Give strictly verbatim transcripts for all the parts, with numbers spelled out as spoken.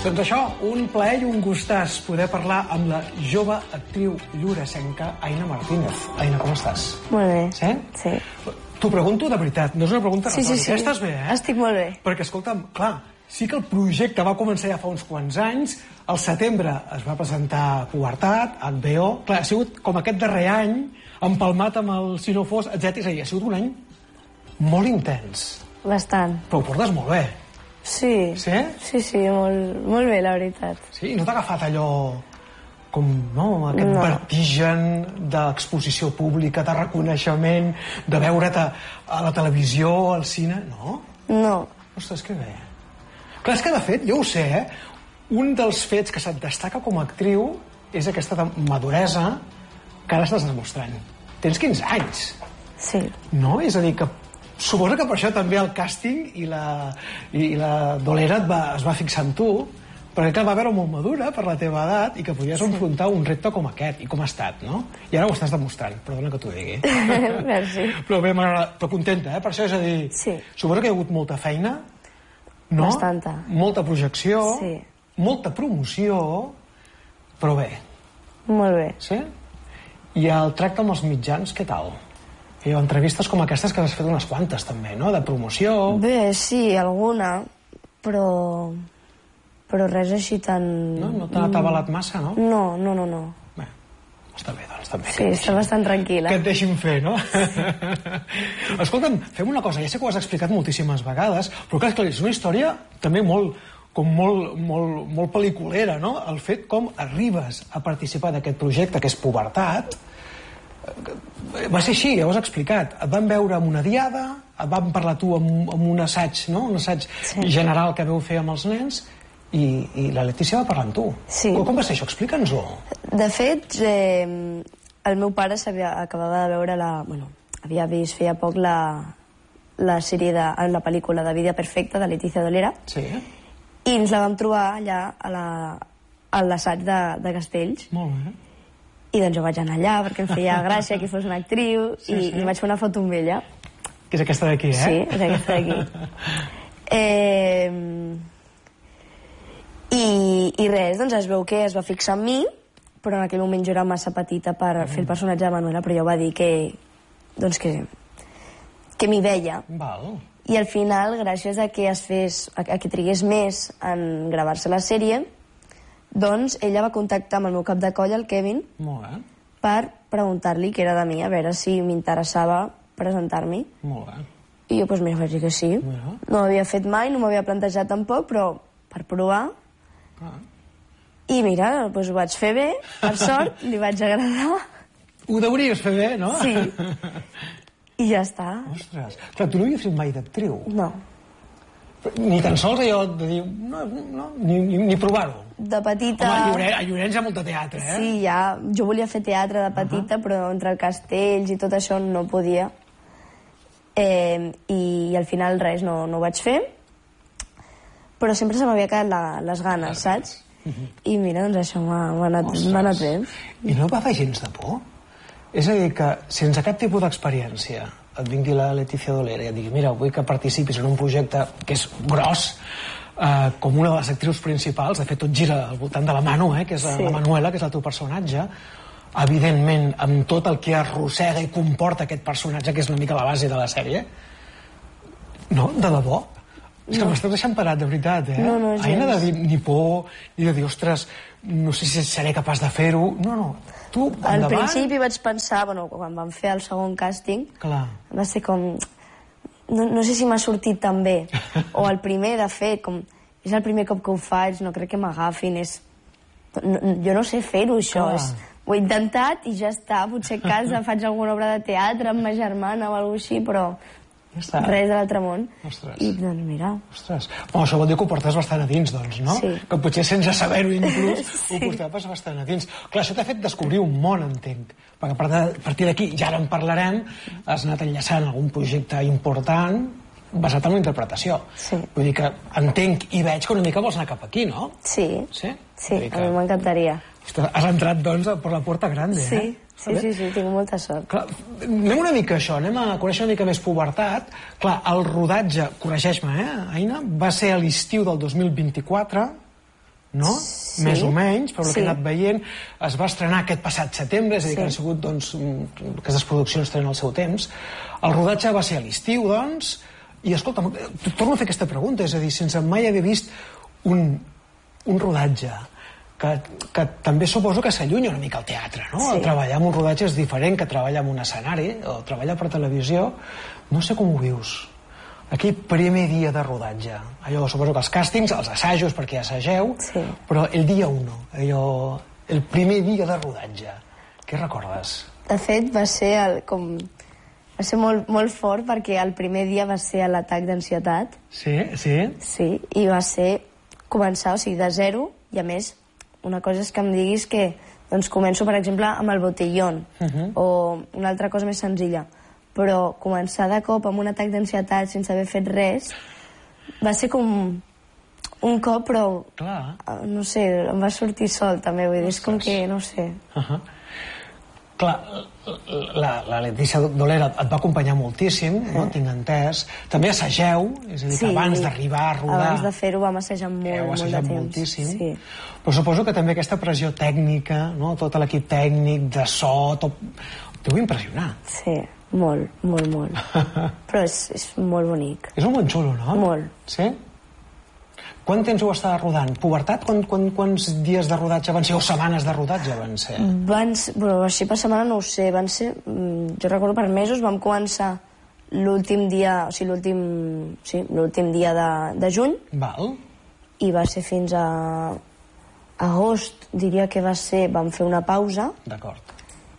Doncs això, un plaer i un gustàs poder parlar amb la jove actriu lloresenca Aina Martínez. Aina, com estàs? Molt bé. Sí? Sí. T'ho pregunto de veritat, no és una pregunta sí, retòrica. Sí, sí. Estàs bé, eh? Estic molt bé. Perquè, escolta'm, clar, sí que el projecte va començar ja fa uns quants anys, al setembre es va presentar Pubertat, a H B O, clar, ha sigut com aquest darrer any, empalmat amb el Si no fos, etcètera. És a dir, ha sigut un any molt intens. Bastant. Però ho portes molt bé. Sí. Sí? Sí, sí, molt, molt bé, la veritat. Sí? No t'ha agafat allò com, no, aquest no. vertigen d'exposició pública, de reconeixement, de veure't a, a la televisió, al cine? No? No. Ostres, que bé. Clar, és que de fet, jo ho sé, eh? Un dels fets que se't destaca com a actriu és aquesta maduresa que ara estàs demostrant. Tens quinze anys. Sí. No? És a dir, que suposo que per això també el càsting i la, i la Dolera et va, es va fixar en tu, perquè clar, va veure molt madura per la teva edat i que podies enfrontar un repte com aquest, i com ha estat, no? I ara ho estàs demostrant, perdona que t'ho digui. Merci. Però bé, però contenta, eh? Per això, és a dir, sí. Suposo que hi ha hagut molta feina, no? Bastanta. Molta projecció, sí. Molta promoció, però bé. Molt bé. Sí? I el tracte amb els mitjans, què tal? Hi ha entrevistes com aquestes que has fet unes quantes també, no? De promoció... Bé, sí, alguna, però... però res així tan... No? No t'ha avalat massa, no? No, no, no, no. Bé, està bé, doncs, també. Sí, està bastant tranquil·la. Que et deixin fer, no? Escolta'm, fem una cosa, ja sé que ho has explicat moltíssimes vegades, però clar, és una història també molt, com molt, molt, molt pel·liculera, no? El fet com arribes a participar d'aquest projecte, que és Pubertat, va ser així, ja ho has explicat. Et van veure amb una diada, et van parlar tu amb, amb un assaig, no? Un assaig sí. general que veu fer amb els nens, i, i la Letícia va parlar amb tu. Sí. Com, com va ser això? Explica'ns-ho. De fet, eh, el meu pare acabava de veure la... Bueno, havia vist feia poc la, la sèrie de, la pel·lícula de Vida Perfecta de Letícia Dolera. Sí. I ens la vam trobar allà a la, a l'assaig de, de Castells. Molt bé. I doncs jo vaig anar allà perquè em feia gràcia que fos una actriu sí, i, sí. i vaig fer una foto amb ella. Que és aquesta d'aquí, eh? Sí, és aquesta d'aquí. eh, i, I res, doncs es veu que es va fixar en mi, però en aquell moment jo era massa petita per mm. fer el personatge de Manuela, però ja va dir que, doncs que, que m'hi veia. Val. I al final, gràcies a que es fes, a, a que trigués més en gravar-se la sèrie, doncs ella va contactar amb el meu cap de colla, el Kevin, molt bé. Per preguntar-li què era de mi, a veure si m'interessava presentar-m'hi. Molt bé. I jo, doncs mira, vaig dir que sí. Mira. No m'havia fet mai, no m'havia plantejat tampoc, però per provar. Ah. I mira, doncs ho vaig fer bé, per sort, li vaig agradar. Ho deuries fer bé, no? Sí. I ja està. Ostres, clar, tu no havies fet mai d'actriu? No. Ni tan sols allò de dir... No, no, ni, ni, ni provar-ho. De petita... Home, a Llorenç, a Llorenç hi ha molt de teatre, eh? Sí, ja. Jo volia fer teatre de petita, uh -huh. però entre castells i tot això no podia. Eh, i, I al final res, no, no ho vaig fer. Però sempre se m'havia quedat la, les ganes, saps? Uh -huh. I mira, doncs això m'ha anat, anat bé. I no va fer gens de por? És a dir, que sense cap tipus d'experiència et vingui la Letícia Dolera i et digui mira, vull que participis en un projecte que és gros, eh, com una de les actrius principals, de fet tot gira al voltant de la Manu, eh, que és sí. la Manuela, que és el teu personatge, evidentment amb tot el que arrossega i comporta aquest personatge, que és una mica la base de la sèrie. No? De debò? És que no. m'estàs deixant parat, de veritat, eh? No, no, gens. Aina de dir ni por, ni de dir, ostres, no sé si seré capaç de fer-ho. No, no. Tu, endavant... Al principi vaig pensar, bueno, quan vam fer el segon càsting, clar. Va ser com... No, no sé si m'ha sortit tan bé. O el primer, de fet, com... És el primer cop que ho faig, no crec que m'agafin, és... No, jo no sé fer-ho, això. És... Ho he intentat i ja està. Potser a casa faig alguna obra de teatre amb ma germana o alguna cosa així, però... Ja res de l'altre món. Ostres. I doncs mira. Ostres. Bueno, això vol dir que ho portes bastant a dins, doncs, no? Sí. Que potser sense saber-ho inclús sí. ho portaves bastant a dins. Clar, això t'ha fet descobrir un món, entenc. Perquè a partir d'aquí, ja ara en parlarem, has anat enllaçant algun projecte important basat en la interpretació. Sí. Vull dir que entenc i veig que una mica vols anar cap aquí, no? Sí. Sí? Sí, a mi m'encantaria. Has entrat, doncs, per la porta grande, sí. eh? Sí, sí, sí, tinc molta sort. Clar, anem una mica a això, anem a conèixer una mica més Pubertat. Clar, el rodatge, corregeix-me, eh, Aina, va ser a l'estiu del dos mil vint-i-quatre, no? Sí. Més o menys, per el Sí. que he anat veient. Es va estrenar aquest passat setembre, és a dir, Sí. que han sigut, doncs, mm, aquestes produccions tenen el seu temps. El rodatge va ser a l'estiu, doncs, i, escolta, torno a fer aquesta pregunta, és a dir, sense mai haver vist un, un rodatge que, que també suposo que s'allunya una mica al teatre, no? Sí. Treballar en un rodatge és diferent que treballar en un escenari o treballar per televisió. No sé com ho vius. Aquell primer dia de rodatge, allò, suposo que els càstings, els assajos, perquè assageu, Sí. però el dia uno, allò, el primer dia de rodatge, què recordes? De fet, va ser, el, com, va ser molt, molt fort perquè el primer dia va ser l'atac d'ansietat. Sí, sí? Sí, i va ser començar, o sigui, de zero, i a més, una cosa és que em diguis que doncs començo, per exemple, amb el botellón, Uh-huh. o una altra cosa més senzilla, però començar de cop amb un atac d'ansietat sense haver fet res va ser com un cop, però Clar. no sé, em va sortir sol també, vull dir, és com que, no sé. Uh-huh. Clar, la, la Letícia Dolera et va acompanyar moltíssim, no? Eh. Tinc entès. També assageu, és a dir, que abans d'arribar a rodar... abans de fer-ho vam assajar molt, heu molt de assajat temps. moltíssim. Sí. Però suposo que també aquesta pressió tècnica, no? Tot l'equip tècnic, de so, tot... T'ho va impressionar. Sí, molt, molt, molt. Però és, és molt bonic. És un bon xulo, no? Molt. Sí? Quant temps ho estava rodant? Pubertat? Quan, quan, quants dies de rodatge van ser? O setmanes de rodatge van ser? Van ser, però així per setmana no ho sé, van ser, mm, jo recordo per mesos, vam començar l'últim dia, o sigui, l'últim sí, l'últim dia de, de juny, Val. i va ser fins a agost, diria que va ser, vam fer una pausa, D'acord.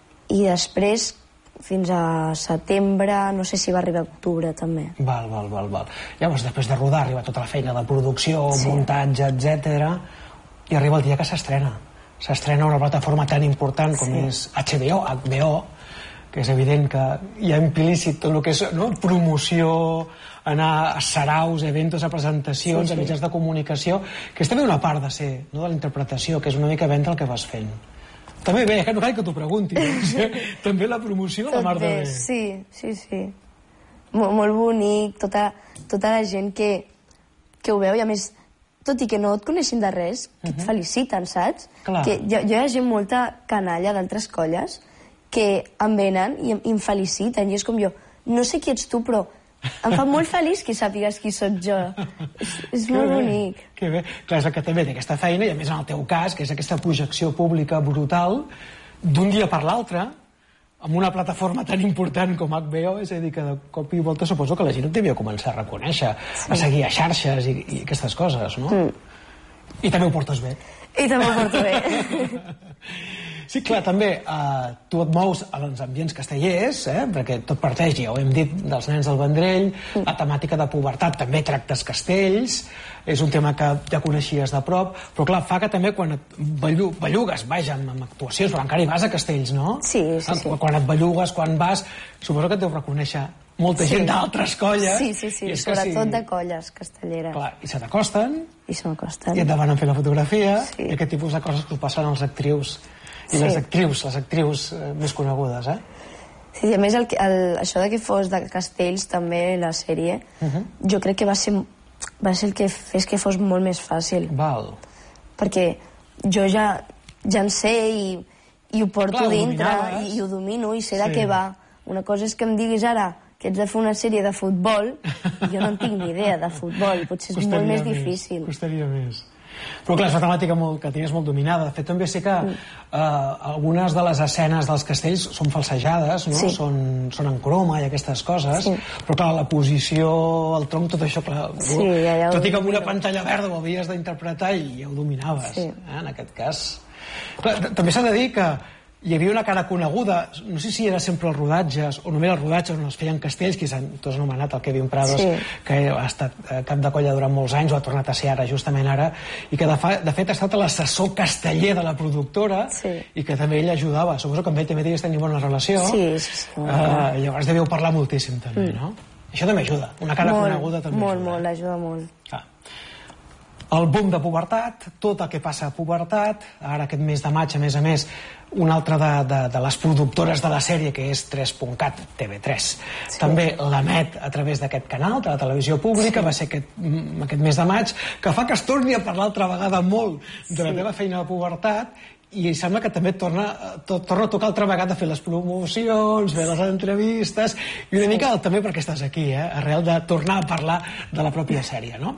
i després fins a setembre, no sé si va arribar a octubre també. Val, val, val, val. Llavors, després de rodar, arriba tota la feina de producció, Sí. muntatge, etcètera, i arriba el dia que s'estrena. S'estrena una plataforma tan important com Sí. és H B O, H B O, que és evident que hi ha implícit tot el que és, no? Promoció, anar a saraus, eventos, a presentacions, Sí, sí. a mitjans de comunicació, que és també una part de ser, no? De la interpretació, que és una mica vendre el que vas fent. També bé, que no cal que t'ho pregunti. Doncs, eh? També la promoció, la mar de bé. Sí, sí, sí. Molt, molt bonic, tota, tota la gent que, que ho veu, i a més, tot i que no et coneixin de res, que et feliciten, saps? Clar. Que jo, jo hi ha gent, molta canalla d'altres colles, que em venen i em, i em feliciten, i és com jo, no sé qui ets tu, però em fa molt feliç que sàpigues qui sóc jo. És, és Que molt bé, bonic. Que bé. Clar, és el que també té aquesta feina, i a més en el teu cas, que és aquesta projecció pública brutal, d'un dia per l'altre, amb una plataforma tan important com H B O, és a dir, que de cop i volta suposo que la gent et devia començar a reconèixer, sí. A seguir a xarxes i, i aquestes coses, no? Mm. I també ho portes bé. I també ho porto bé. Sí, clar, també eh, tu et mous a els ambients castellers, eh, perquè tot parteix, ja ho hem dit, dels nens del Vendrell, la temàtica de pubertat, també tractes castells, és un tema que ja coneixies de prop, però clar, fa que també quan et bellu bellugues, vaja, amb, amb actuacions, però encara hi vas a castells, no? Sí, sí, sí. Quan et bellugues, quan vas, suposo que et deu reconèixer molta Sí. gent d'altres colles. Sí, sí, sí, i és que sobretot si- de colles castelleres. Clar, i se t'acosten, I se m'acosten. i et demanen fer la fotografia, Sí. i aquest tipus de coses que us passen als actrius, i Sí. les actrius, les actrius eh, més conegudes, eh? Sí, i a més, el, que- el, això de que fos de castells, també, la sèrie, Uh-huh. jo crec que va ser, va ser el que fes que fos molt més fàcil. Val. Perquè jo ja, ja en sé i, i ho porto Clar, ho dintre dominaves. i, i ho domino i sé de Sí. què va. Una cosa és que em diguis ara que ets de fer una sèrie de futbol i jo no en tinc ni idea de futbol, potser és Costaria molt més difícil. Costaria més. Però clar, és una temàtica molt, que tenies molt dominada. De fet, també sé que Mm. eh, algunes de les escenes dels castells són falsejades, no? Sí. Són, són en croma i aquestes coses, Sí. però clar, la posició, el tronc, tot això, clar, Sí, ja, ja ho tot i que amb una domino. pantalla verda ho havies d'interpretar i ja ho dominaves, Sí. eh, en aquest cas. Clar, també s'ha de dir que hi havia una cara coneguda, no sé si era sempre els rodatges, o només els rodatges on es feien castells, que tu has anomenat el Kevin Prados, Sí. que ha estat eh, cap de colla durant molts anys, o ha tornat a ser ara, justament ara, i que de, fa, de fet ha estat l'assessor casteller de la productora, Sí. i que també ell ajudava. Suposo que amb ell també devies tenir bona relació. Sí, sí, sí. Uh, llavors devíeu parlar moltíssim, també, mm. no? Això també ajuda. Una cara molt, coneguda també molt, ajuda. molt, ajuda molt. Ah. el boom de pubertat, tot el que passa a pubertat, ara aquest mes de maig, a més a més, una altra de, de, de les productores de la sèrie, que és tres punt cat, T V tres. Sí. També l'emet a través d'aquest canal, de la televisió pública, sí. Va ser aquest, aquest mes de maig, que fa que es torni a parlar altra vegada molt de la sí. teva feina de pubertat, i sembla que també torna, to, torna a tocar altra vegada a fer les promocions, fer les entrevistes, i una sí. mica també perquè estàs aquí, eh? Arrel de tornar a parlar de la pròpia sèrie, no?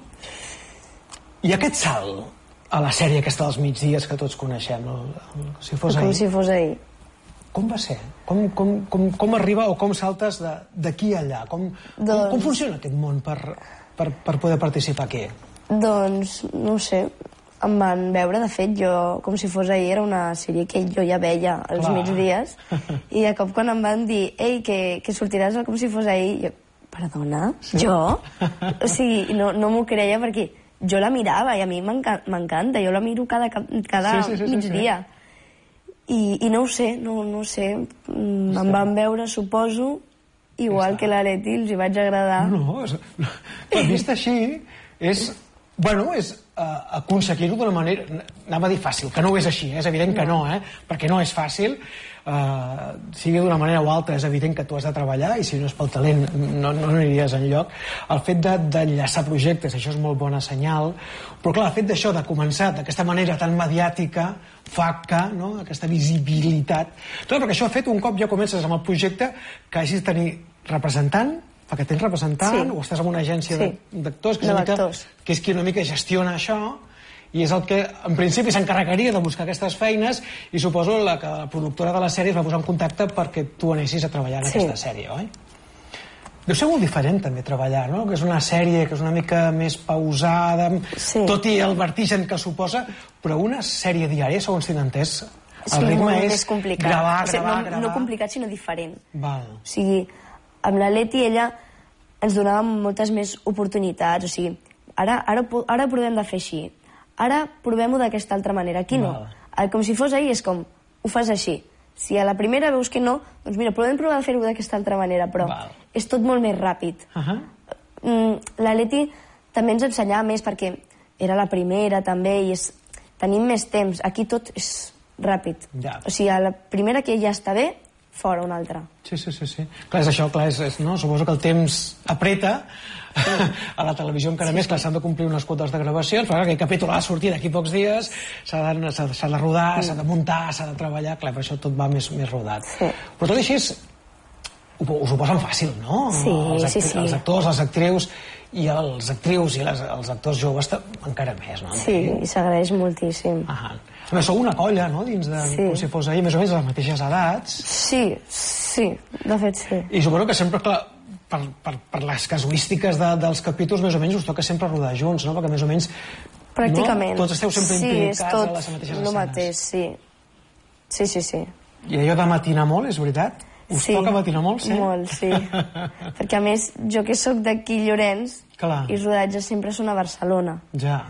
I aquest salt a la sèrie aquesta dels migdies que tots coneixem, el, el, si fos com ahir. si fos ahir. Com va ser? Com, com, com, com arriba o com saltes d'aquí a allà? Com, doncs... com, com funciona aquest món per, per, per poder participar aquí? Doncs, no ho sé, em van veure, de fet, jo, com si fos ahir, era una sèrie que jo ja veia els Clar. migdies, i de cop quan em van dir, ei, que, que sortiràs com si fos ahir, jo, perdona, sí? Jo? O sigui, no, no m'ho creia perquè jo la mirava i a mi m'encanta, jo la miro cada, cada sí, sí, sí, migdia. Sí, sí. I, I no ho sé, no, no ho sé, em van veure, suposo, igual que la Leti, els hi vaig agradar. No, no, no vist així, és, bueno, és uh, aconseguir-ho d'una manera, anava a dir fàcil, que no ho és així, eh? És evident que no, eh? Perquè no és fàcil, Uh, sigui d'una manera o altra, és evident que tu has de treballar i si no és pel talent no, no aniries enlloc. El fet d'enllaçar de, projectes, això és molt bona senyal, però clar, el fet d'això, de començar d'aquesta manera tan mediàtica, fa que, no?, aquesta visibilitat, clar, perquè això ha fet, un cop ja comences amb el projecte, que hagis de tenir representant, perquè tens representant, sí. o estàs en una agència sí. d'actors, que, que és qui una mica gestiona això, i és el que en principi s'encarregaria de buscar aquestes feines, i suposo la, que la productora de la sèrie es va posar en contacte perquè tu anessis a treballar en sí. aquesta sèrie, oi? Deu ser molt diferent també treballar, no? Que és una sèrie que és una mica més pausada, sí. tot i el vertigen que suposa, però una sèrie diària, segons tinc entès, el sí, ritme és complicat. gravar, o sigui, gravar, no, gravar... No complicat, sinó diferent. Val. O sigui, amb la Leti, ella ens donava moltes més oportunitats, o sigui, ara, ara, ara provem de fer així, ara provem-ho d'aquesta altra manera. Aquí no. El, com si fos ahir és com, ho fas així. Si a la primera veus que no, doncs mira, podem provar de fer-ho d'aquesta altra manera, però Val. és tot molt més ràpid. Uh -huh. mm, la Leti també ens ensenyava més perquè era la primera també i és, tenim més temps. Aquí tot és ràpid. Ja. O sigui, a la primera que ja està bé, fora una altra. Sí, sí, sí. sí. Clar, és això, clar, és, és, no? Suposo que el temps apreta, a la televisió encara sí, més, clar, s'han de complir unes quotes de gravacions, però aquell capítol ha de sortir d'aquí pocs dies, s'ha de, s'ha de rodar, s'ha de muntar, s'ha de treballar, clar, per això tot va més, més rodat. Sí. Però tot així és, us ho posen fàcil, no? Sí, els, sí, sí. Els actors, les actrius, i els actrius i les, els actors joves encara més, no? Sí, i s'agraeix moltíssim. Ah, a més, sou una colla, no?, dins de, sí. com si fos ahir, més o menys a les mateixes edats. Sí, sí, de fet sí. I suposo que sempre, clar, per, per, per les casuístiques de, dels capítols, més o menys us toca sempre rodar junts, no?, perquè més o menys pràcticament. No? Tots esteu sempre sí, implicats tot a les mateixes escenes. Sí, mateix, sí. Sí, sí, sí. I allò de matinar molt, és veritat? Us sí, toca matinar molt, sí? molt, sí. Perquè, a més, jo que sóc d'aquí, Llorenç, Clar. i els rodatges sempre són a Barcelona. Ja.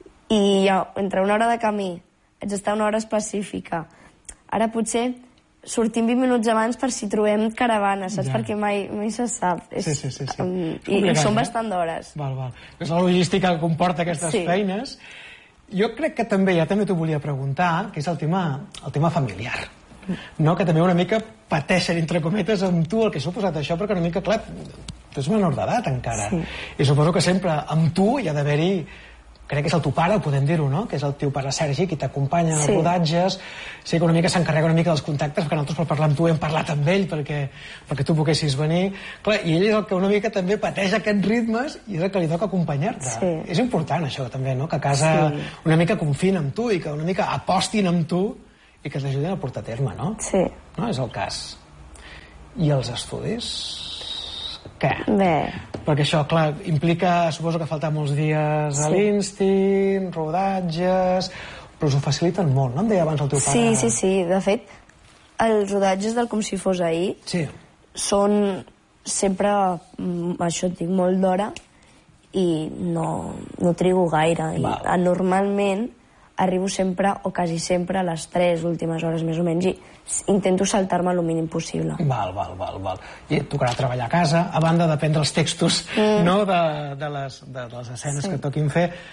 I jo, entre una hora de camí, haig d'estar una hora específica. Ara potser sortim vint minuts abans per si trobem caravanes, saps? Ja. Perquè mai, mai se sap. És, sí, sí, sí. sí. Um, I, i són bastant d'hores. Val, val. És la logística que comporta aquestes sí. feines. Jo crec que també, ja també t'ho volia preguntar, que és el tema, el tema familiar. No? Que també una mica pateixen, entre cometes, amb tu el que s'ha suposat això, perquè una mica, clar, tu ets menor d'edat encara. Sí. I suposo que sempre amb tu hi ha d'haver-hi, crec que és el teu pare, ho podem dir-ho, no?, que és el teu pare Sergi, qui t'acompanya en sí. els rodatges, sí que una mica s'encarrega una mica dels contactes, perquè nosaltres per parlar amb tu hem parlat amb ell perquè, perquè tu poguessis venir. Clar, i ell és el que una mica també pateix aquests ritmes i és el que li toca acompanyar-te. Sí. És important això també, no?, que a casa sí. una mica confien en tu i que una mica apostin amb tu i que t'ajudin a portar a terme, no? Sí. No és el cas. I els estudis? Què? Bé. Perquè això, clar, implica, suposo que faltar molts dies a sí. l'Insti, rodatges, però us ho faciliten molt, no? Em deia abans el teu pare... Sí, sí, sí. De fet, els rodatges del Com si fos ahir sí. són sempre, això et dic, molt d'hora i no, no trigo gaire. I normalment arribo sempre, o quasi sempre, a les tres últimes hores més o menys, i intento saltar-me el mínim possible. Val, val, val, val. I et tocarà treballar a casa, a banda de prendre els textos mm. no, de, de, les, de, de les escenes sí. que toquin fer.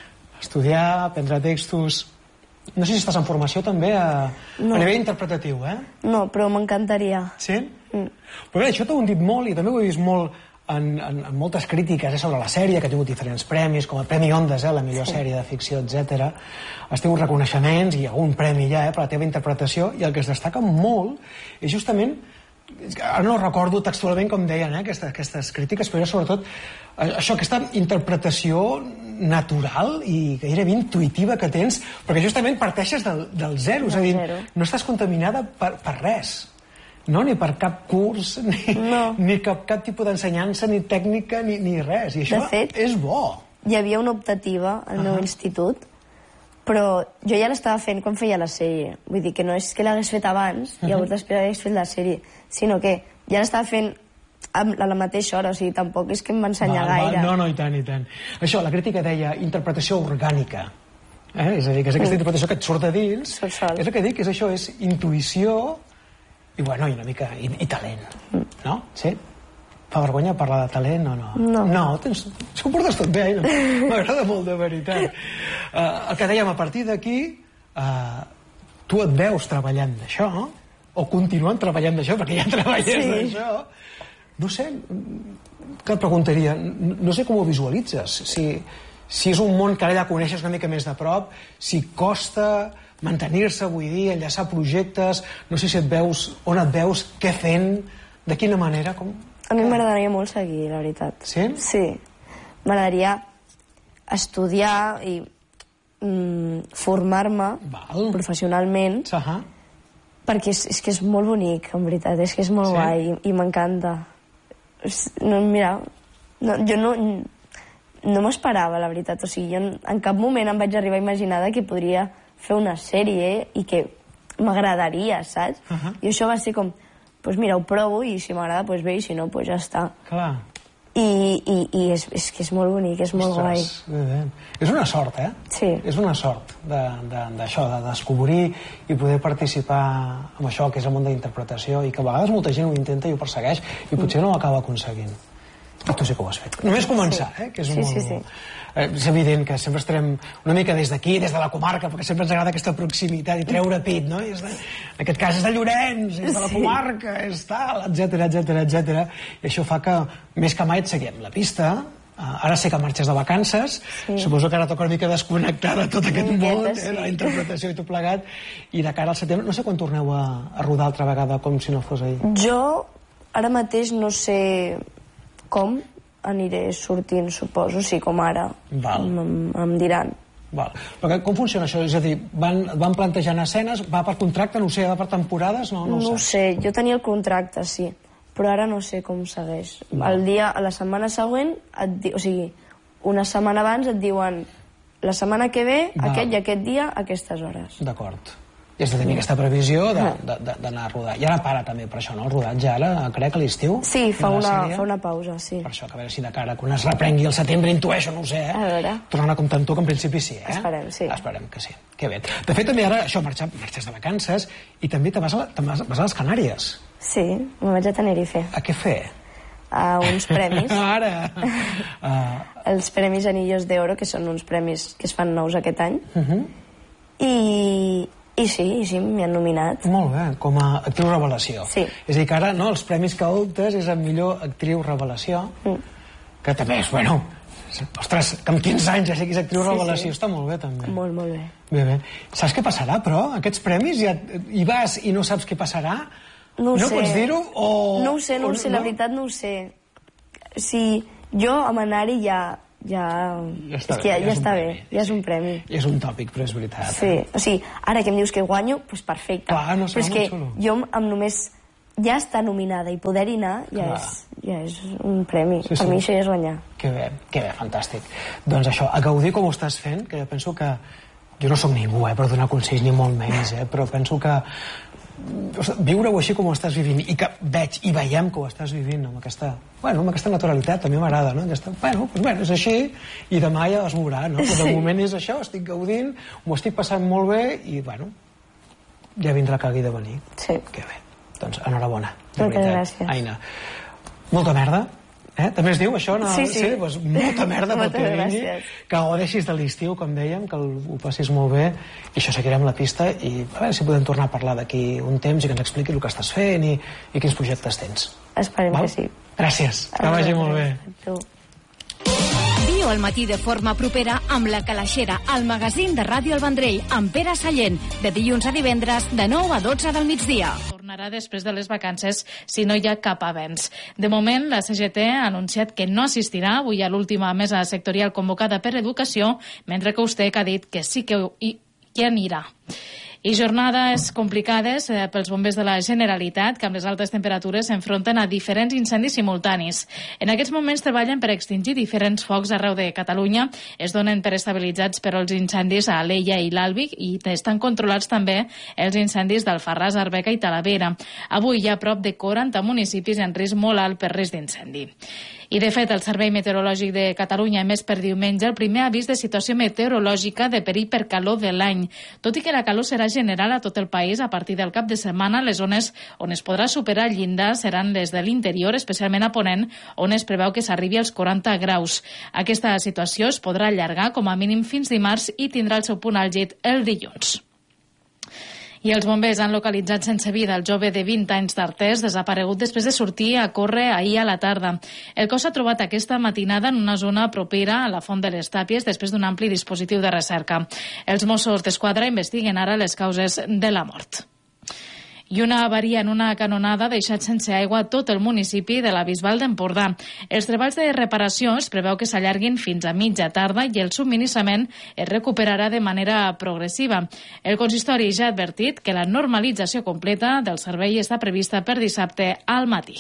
estudiar, aprendre textos... No sé si estàs en formació també a, no. a nivell interpretatiu, eh? No, però m'encantaria. Sí? Mm. Però bé, això t'ho han dit molt i també ho he vist molt en, en, en moltes crítiques eh, sobre la sèrie, que ha tingut diferents premis, com el Premi Ondas, eh, la millor sí. sèrie de ficció, etcètera. Has tingut reconeixements i algun premi ja eh, per la teva interpretació, i el que es destaca molt és justament, ara no recordo textualment com deien eh, aquestes, aquestes crítiques, però era sobretot això, aquesta interpretació natural i gairebé intuïtiva que tens, perquè justament parteixes del, del zero, és a dir, no estàs contaminada per, per res, no? Ni per cap curs, ni, no. ni cap, cap tipus d'ensenyança, ni tècnica, ni, ni res, i això de fet, és bo. Hi havia una optativa al uh-huh. meu institut, però jo ja l'estava fent quan feia la sèrie, vull dir que no és que l'hagués fet abans uh-huh. i llavors després hagués fet la sèrie, sinó que ja l'estava fent a la mateixa hora, o sigui, tampoc és que em va ensenyar va, gaire. Va, no, no, i tant, i tant. Això, la crítica deia interpretació orgànica. Eh? És a dir, que és aquesta mm. interpretació que et surt de dins. Surt sol. És el que dic, és això, és intuïció i, bueno, i una mica... i, i talent. Mm. No? Sí? Fa vergonya parlar de talent o no? No. No, tens... es comportes tot bé, no? M'agrada molt, de veritat. Uh, el que dèiem, a partir d'aquí, uh, tu et veus treballant d'això, o continuant treballant d'això, perquè ja treballes sí. d'això. No sé, que et preguntaria, no sé com ho visualitzes, si, si és un món que ara ja coneixes una mica més de prop, si costa mantenir-se, vull dir, enllaçar projectes, no sé si et veus, on et veus, què fent, de quina manera, com... A mi m'agradaria molt seguir, la veritat. Sí? Sí, m'agradaria estudiar i mm, formar-me professionalment, uh-huh. perquè és, és que és molt bonic, en veritat, és que és molt sí? guai i, i m'encanta. No, mira, no, jo no, no m'esperava, la veritat. O sigui, jo en, en cap moment em vaig arribar a imaginar que podria fer una sèrie i que m'agradaria, saps? Uh-huh. I això va ser com, doncs pues mira, ho provo i si m'agrada, doncs pues bé, i si no, doncs pues ja està. Clar. I, i, i és, és que és molt bonic, és molt Ostres, guai. És una sort, eh? Sí. És una sort d'això, de, de, de descobrir i poder participar en això que és el món de la interpretació i que a vegades molta gent ho intenta i ho persegueix i potser no ho acaba aconseguint. I tu sí que ho has fet. Només començar, sí. eh? Que és sí, molt... sí, sí. Eh, és evident que sempre estarem una mica des d'aquí, des de la comarca, perquè sempre ens agrada aquesta proximitat i treure pit, no? I és de, en aquest cas és de Llorenç, és de la comarca, és tal, etcètera, etcètera, etcètera. I això fa que, més que mai, et seguim la pista. Uh, ara sé que marxes de vacances, sí. Suposo que ara toca una mica desconnectar de tot aquest món, eh, de la interpretació i tot plegat, i de cara al setembre, no sé quan torneu a, a rodar altra vegada, com si no fos ahir. Jo, ara mateix, no sé com aniré sortint, suposo, sí, com ara. Val. Em, em diran. Val. Però com funciona això? És a dir, van, van plantejant escenes, va per contracte, no ho sé, va per temporades? No, no, no ho ho sé, jo tenia el contracte, sí, però ara no sé com segueix. Val. El dia, a la setmana següent, et di... o sigui, una setmana abans et diuen la setmana que ve, Val. Aquest i aquest dia, a aquestes hores. D'acord. I has de tenir aquesta previsió d'anar a rodar. I ara para també per això, no? El rodatge ara, crec, a l'estiu? Sí, fa una, fa una pausa, sí. Per això, que a veure si de cara, quan es reprengui el setembre, intueixo, no ho sé, eh? A veure. Tornant a comptar amb tu, que en principi sí, eh? Esperem, sí. Esperem que sí. Que bé. De fet, també ara, això, marxar, marxes de vacances i també te vas a, te vas a les Canàries. Sí, me'n vaig a Tenerife. A què fer? A uns premis. Ara! uh... Els Premis Anillos de Oro, que són uns premis que es fan nous aquest any. Uh -huh. I... I sí, i sí, m'hi han nominat. Molt bé, com a actriu revelació. Sí. És a dir, que ara, no, els premis que optes és el millor actriu revelació, mm. que també és, bueno, ostres, que amb quinze anys ja siguis actriu sí, revelació, sí. Està molt bé, també. Molt, molt bé. Bé, bé. Saps què passarà, però? Aquests premis, ja hi vas i no saps què passarà? No ho no sé. Pots dir-ho? O... No ho sé, no ho sé, no? La veritat no ho sé. Si jo amb anar-hi ja... Ja, ja està, és que ja, ja, ja és està premi, bé, ja és un premi. És un tòpic, però és veritat. Sí, eh? o sigui, ara que em dius que guanyo, doncs pues perfecte. Clar, no, però és que xulo. jo amb només ja estar nominada i poder-hi anar ja és, ja és un premi. Sí, per sí. mi això ja és guanyar. Que bé, que bé, fantàstic. Doncs això, a gaudir com ho estàs fent, que jo penso que... Jo no sóc ningú, eh, per donar consells, ni molt menys, eh, però penso que viure-ho així com ho estàs vivint i que veig i veiem que ho estàs vivint amb aquesta, bueno, amb aquesta naturalitat també m'agrada, no? Aquesta, bueno, doncs, bueno, és així i demà ja es veurà, no? Però de moment és això, estic gaudint, m'ho estic passant molt bé i, bueno, ja vindrà que hagi de venir. Sí. Que bé. Doncs enhorabona. Moltes gràcies. Aina, molta merda. Eh? També es diu això? No? Sí, sí. sí pues, molta merda pel que vingui. Que gaudeixis de l'estiu, com dèiem, que ho passis molt bé. I això, seguirem la pista i a veure si podem tornar a parlar d'aquí un temps i que ens expliqui el que estàs fent i, i quins projectes tens. Esperem Val? que sí. Gràcies, que vagi molt bé. Tu. Viu al matí de forma propera amb La Calaixera, el magazín de Ràdio El Vendrell, amb Pere Sallent, de dilluns a divendres, de nou a dotze del migdia. Tornarà després de les vacances si no hi ha cap avenç. De moment, la C G T ha anunciat que no assistirà avui a l'última mesa sectorial convocada per Educació, mentre que Ustec ha dit que sí que hi, hi anirà. I jornades complicades eh, pels bombers de la Generalitat, que amb les altes temperatures s'enfronten a diferents incendis simultanis. En aquests moments treballen per extingir diferents focs arreu de Catalunya. Es donen per estabilitzats per als incendis a Alella i l'Àlbic i estan controlats també els incendis d'Alfarràs, Arbeca i Talavera. Avui hi ha prop de quaranta municipis en risc molt alt per risc d'incendi. I, de fet, el Servei Meteorològic de Catalunya ha emès per diumenge el primer avís de situació meteorològica de perill per calor de l'any. Tot i que la calor serà general a tot el país, a partir del cap de setmana, les zones on es podrà superar el llindar seran les de l'interior, especialment a Ponent, on es preveu que s'arribi als quaranta graus. Aquesta situació es podrà allargar com a mínim fins dimarts i tindrà el seu punt àlgid el dilluns. I els bombers han localitzat sense vida el jove de vint anys d'Artés, desaparegut després de sortir a córrer ahir a la tarda. El cos s'ha trobat aquesta matinada en una zona propera a la Font de les Tàpies després d'un ampli dispositiu de recerca. Els Mossos d'Esquadra investiguen ara les causes de la mort. I una avaria en una canonada ha deixat sense aigua tot el municipi de la Bisbal d'Empordà. Els treballs de reparació es preveu que s'allarguin fins a mitja tarda i el subministrament es recuperarà de manera progressiva. El consistori ja ha advertit que la normalització completa del servei està prevista per dissabte al matí.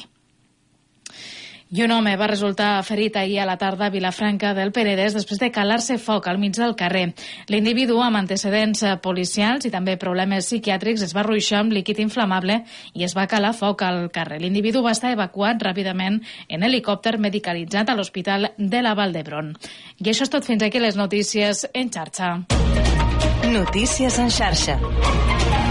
I un home va resultar ferit ahir a la tarda a Vilafranca del Penedès després de calar-se foc al mig del carrer. L'individu amb antecedents policials i també problemes psiquiàtrics es va ruixar amb líquid inflamable i es va calar foc al carrer. L'individu va estar evacuat ràpidament en helicòpter medicalitzat a l'Hospital de la Vall d'Hebron. I això és tot fins aquí les notícies en xarxa. Notícies en xarxa.